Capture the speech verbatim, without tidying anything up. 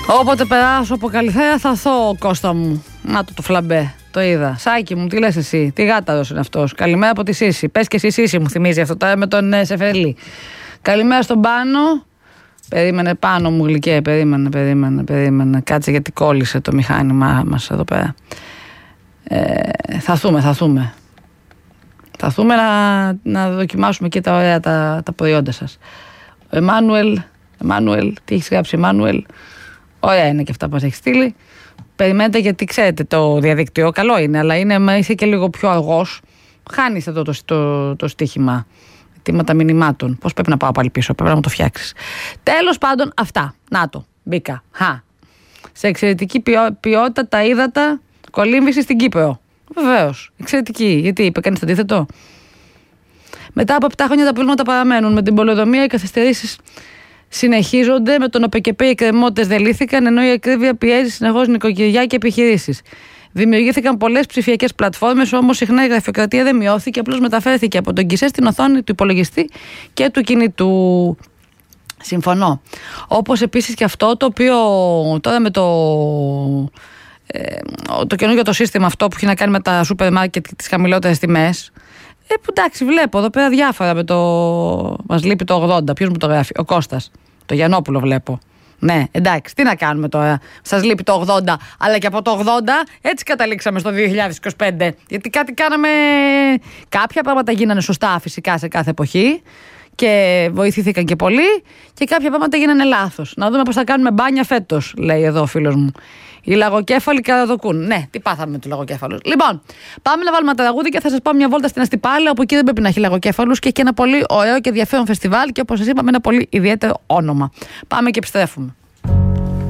Όποτε περάσω από Καλυθέα θα θώ, Κώστα μου. Να το το φλαμπέ. Το είδα. Σάκη μου, τι λες εσύ, τι γάταρος είναι αυτός. Καλημέρα από τη Σύση. Πες και εσύ Σύση, μου θυμίζει αυτό τώρα με τον ε, Σεφερλή. Καλημέρα στον Πάνο. Περίμενε πάνω μου γλυκέ, περίμενε, περίμενε, περίμενε. Κάτσε γιατί κόλλησε το μηχάνημά μας εδώ πέρα. Ε, θα θούμε, θα θούμε. Θα θούμε να, να δοκιμάσουμε και τα ωραία τα, τα προϊόντα σας. Ο Εμμάνουελ, Εμμάνουελ, τι έχεις γράψει Εμμάνουελ. Ωραία είναι και αυτά που μας έχει στείλει. Περιμένετε γιατί ξέρετε το διαδίκτυο καλό είναι, αλλά είναι, είσαι και λίγο πιο αργός. Χάνεις εδώ το, το, το στοίχημα. Αιτήματα μηνυμάτων. Πώς πρέπει να πάω πάλι πίσω, πρέπει να μου το φτιάξεις. Τέλος πάντων, αυτά. Να το. Μπήκα. Χα. Σε εξαιρετική ποιό, ποιότητα τα ύδατα κολύμβηση στην Κύπρο. Βεβαίως. Εξαιρετική. Γιατί είπε κανείς το αντίθετο. Μετά από επτά χρόνια τα προβλήματα παραμένουν. Με την πολεοδομία οι καθυστερήσεις συνεχίζονται. Με τον ΟΠΕΚΕΠΕ οι εκκρεμότητες δεν λύθηκαν, ενώ η ακρίβεια πιέζει συνεχώς νοικοκυριά και επιχειρήσεις. Δημιουργήθηκαν πολλές ψηφιακές πλατφόρμες, όμως συχνά η γραφειοκρατία δεν μειώθηκε, απλώς μεταφέρθηκε από τον γκισέ στην οθόνη του υπολογιστή και του κινητού. Συμφωνώ. Όπως επίσης και αυτό το οποίο τώρα με το, ε, το καινούργιο το σύστημα αυτό που έχει να κάνει με τα σούπερ μάρκετ και τις χαμηλότερες τιμές. Ε, που εντάξει, βλέπω εδώ πέρα διάφορα με το. Μας λείπει το ογδόντα. Ποιος μου το γράφει, ο Κώστας. Το Γιαννόπουλο βλέπω. Ναι, εντάξει, τι να κάνουμε τώρα. Σας λείπει το ογδόντα, αλλά και από το ογδόντα έτσι καταλήξαμε στο δύο χιλιάδες είκοσι πέντε. Γιατί κάτι κάναμε. Κάποια πράγματα γίνανε σωστά φυσικά σε κάθε εποχή και βοηθήθηκαν και πολύ, και κάποια πράγματα γίνανε λάθος. Να δούμε πώς θα κάνουμε μπάνια φέτος, λέει εδώ ο φίλος μου. Οι λαγοκέφαλοι καραδοκούν. Ναι, τι πάθαμε με του λαγοκέφαλου. Λοιπόν, πάμε να βάλουμε τραγούδι και θα σας πάω μια βόλτα στην Αστυπάλαια, όπου εκεί δεν πρέπει να έχει λαγοκέφαλους και έχει ένα πολύ ωραίο και ενδιαφέρον φεστιβάλ και όπως σας είπαμε ένα πολύ ιδιαίτερο όνομα. Πάμε και επιστρέφουμε.